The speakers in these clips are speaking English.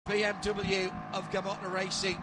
BMW of Gamotna Racing.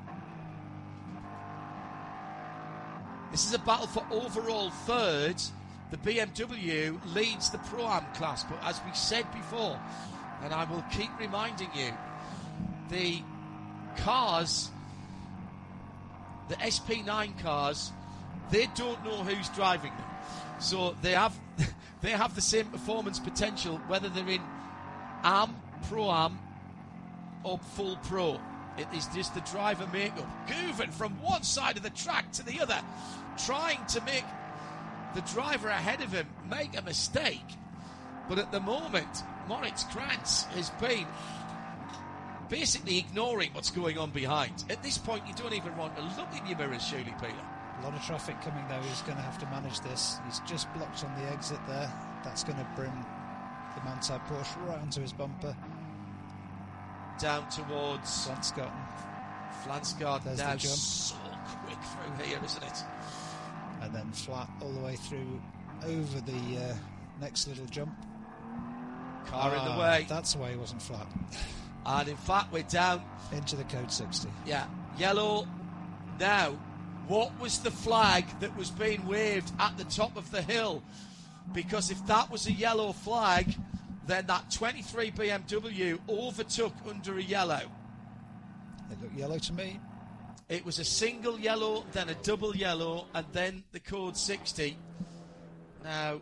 This is a battle for overall third. The BMW leads the Pro-Am class, but as we said before, and I will keep reminding you, the cars, the SP9 cars, they don't know who's driving them. So they have the same performance potential whether they're in Am, Pro-Am or full Pro. It is just the driver makeup. Guven from one side of the track to the other, trying to make the driver ahead of him make a mistake. But at the moment, Moritz Krantz has been basically ignoring what's going on behind. At this point, you don't even want to look in your mirrors, surely, Peter. A lot of traffic coming, though. He's going to have to manage this. He's just blocked on the exit there. That's going to bring the Manthey Porsche right onto his bumper. Down towards Flansgaard. Now so quick through here, isn't it? And then flat all the way through over the next little jump. Car in the way. That's why he wasn't flat. And in fact, we're down into the code 60. Yeah, yellow. Now, what was the flag that was being waved at the top of the hill? Because if that was a yellow flag, then that 23 BMW overtook under a yellow. It looked yellow to me. It was a single yellow, then a double yellow, and then the code 60. Now,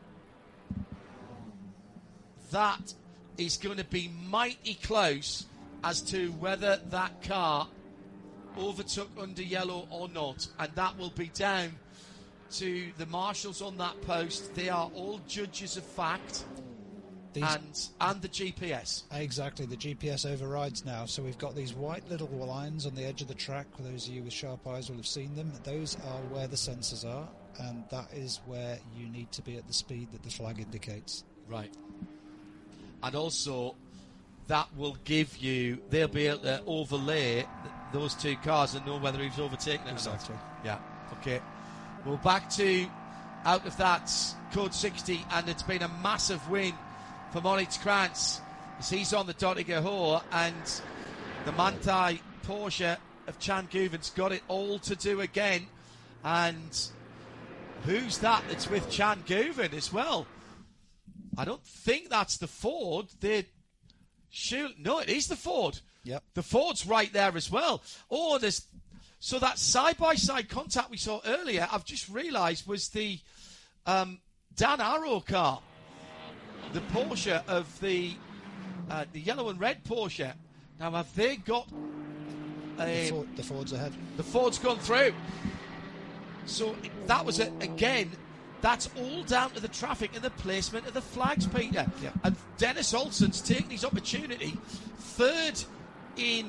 that is going to be mighty close as to whether that car overtook under yellow or not, and that will be down to the marshals on that post. They are all judges of fact. And the GPS. Exactly, the GPS overrides now. So we've got these white little lines on the edge of the track. For those of you with sharp eyes will have seen them. Those are where the sensors are, and that is where you need to be at the speed that the flag indicates. Right. And also, that will give you, they'll be able to overlay those two cars and know whether he's overtaken it. Exactly. Yeah, okay. Well, back to out of that code 60, and it's been a massive win for Moritz Krantz as he's on the Dottinger Hohe, and the Manthey Porsche of Chan Guven's got it all to do again. And who's that's with Chan Guven as well? I don't think that's the Ford. No, it is the Ford. Yep. The Ford's right there as well. Oh, so that side-by-side contact we saw earlier, I've just realised, was the Dan Arrow car. The Porsche of the yellow and red Porsche. Now, have they got the Ford's ahead? The Ford's gone through. So that was again. That's all down to the traffic and the placement of the flags, Peter. Yeah. And Dennis Olsen's taking his opportunity. Third in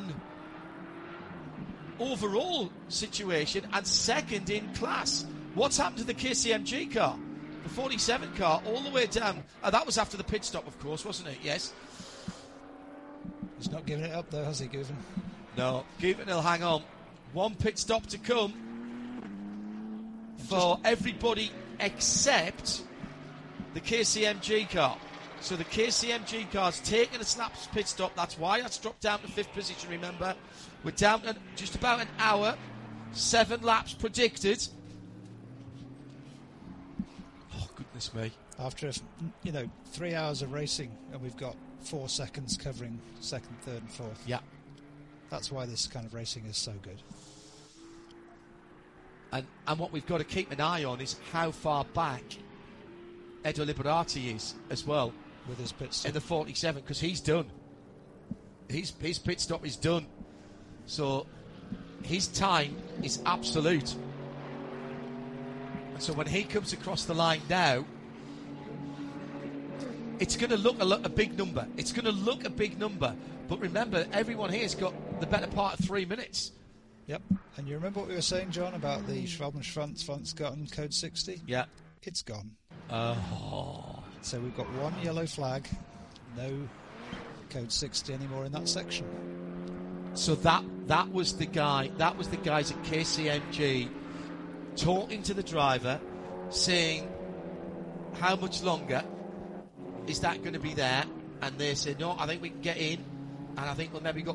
overall situation and second in class. What's happened to the KCMG car? The 47 car all the way down. That was after the pit stop, of course, wasn't it? Yes. He's not giving it up, though, has he, Guven? No. Guven will hang on. One pit stop to come for everybody except the KCMG car. So the KCMG car's taken a snap pit stop. That's why that's dropped down to 5th position, remember. We're down to just about an hour. 7 laps predicted. Goodness me. After 3 hours of racing, and we've got 4 seconds covering second, third and fourth. Yeah. That's why this kind of racing is so good. And what we've got to keep an eye on is how far back Edo Liberati is as well. With his pit stop. In the 47, because he's done. His pit stop is done. So his time is absolute. And so when he comes across the line now, it's going to look a big number. It's going to look a big number. But remember, everyone here has got the better part of 3 minutes. Yep. And you remember what we were saying, John, about the Schwalbenschwanz code 60? Yeah. It's gone. Oh. So we've got one yellow flag, no code 60 anymore in that section. So that was the guy. That was the guys at KCMG talking to the driver, saying, how much longer is that going to be there? And they said, no, I think we can get in. and I think we'll maybe go